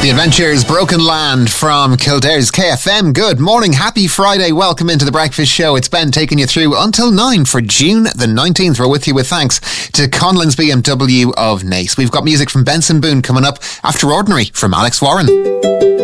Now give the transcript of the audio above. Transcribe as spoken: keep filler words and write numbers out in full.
The Adventures Broken Land from Kildare's K F M. Good morning, happy Friday, welcome into the Breakfast Show. It's Ben taking you through until nine for June the nineteenth. We're with you with thanks to Conlon's B M W of Naas. We've got music from Benson Boone coming up after Ordinary from Alex Warren.